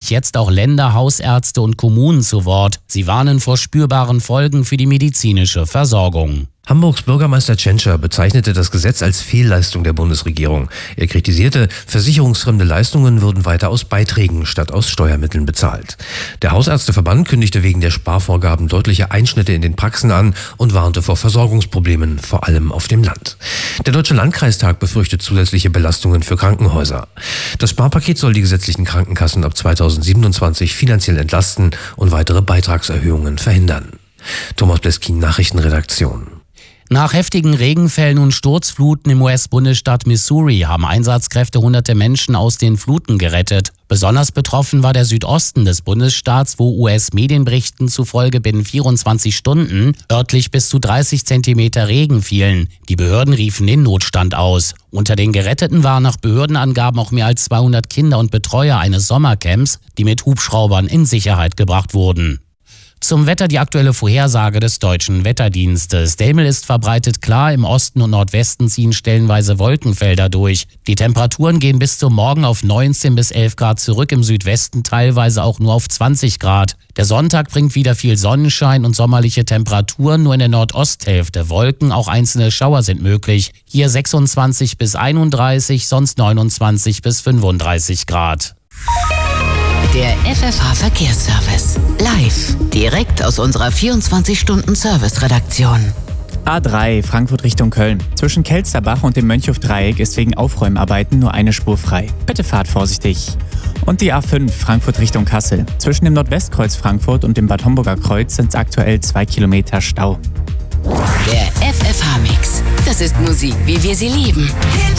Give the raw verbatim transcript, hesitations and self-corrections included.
sich jetzt auch Länder, Hausärzte und Kommunen zu Wort. Sie warnen vor spürbaren Folgen für die medizinische Versorgung. Hamburgs Bürgermeister Tschentscher bezeichnete das Gesetz als Fehlleistung der Bundesregierung. Er kritisierte, versicherungsfremde Leistungen würden weiter aus Beiträgen statt aus Steuermitteln bezahlt. Der Hausärzteverband kündigte wegen der Sparvorgaben deutliche Einschnitte in den Praxen an und warnte vor Versorgungsproblemen, vor allem auf dem Land. Der Deutsche Landkreistag befürchtet zusätzliche Belastungen für Krankenhäuser. Das Sparpaket soll die gesetzlichen Krankenkassen ab zweitausendsiebenundzwanzig finanziell entlasten und weitere Beitragserhöhungen verhindern. Thomas Bleskin, Nachrichtenredaktion. Nach heftigen Regenfällen und Sturzfluten im U S-Bundesstaat Missouri haben Einsatzkräfte hunderte Menschen aus den Fluten gerettet. Besonders betroffen war der Südosten des Bundesstaats, wo U S-Medienberichten zufolge binnen vierundzwanzig Stunden örtlich bis zu dreißig Zentimeter Regen fielen. Die Behörden riefen den Notstand aus. Unter den Geretteten waren nach Behördenangaben auch mehr als zweihundert Kinder und Betreuer eines Sommercamps, die mit Hubschraubern in Sicherheit gebracht wurden. Zum Wetter die aktuelle Vorhersage des Deutschen Wetterdienstes. Der Himmel ist verbreitet klar, im Osten und Nordwesten ziehen stellenweise Wolkenfelder durch. Die Temperaturen gehen bis zum Morgen auf neunzehn bis elf Grad zurück, im Südwesten teilweise auch nur auf zwanzig Grad. Der Sonntag bringt wieder viel Sonnenschein und sommerliche Temperaturen, nur in der Nordosthälfte Wolken, auch einzelne Schauer sind möglich. Hier sechsundzwanzig bis einunddreißig, sonst neunundzwanzig bis fünfunddreißig Grad. Der F F H-Verkehrsservice. Live. Direkt aus unserer vierundzwanzig-Stunden-Service-Redaktion. A drei, Frankfurt Richtung Köln. Zwischen Kelsterbach und dem Mönchhof-Dreieck ist wegen Aufräumarbeiten nur eine Spur frei. Bitte fahrt vorsichtig. Und die A fünf, Frankfurt Richtung Kassel. Zwischen dem Nordwestkreuz Frankfurt und dem Bad Homburger Kreuz sind es aktuell zwei Kilometer Stau. Der F F H-Mix. Das ist Musik, wie wir sie lieben.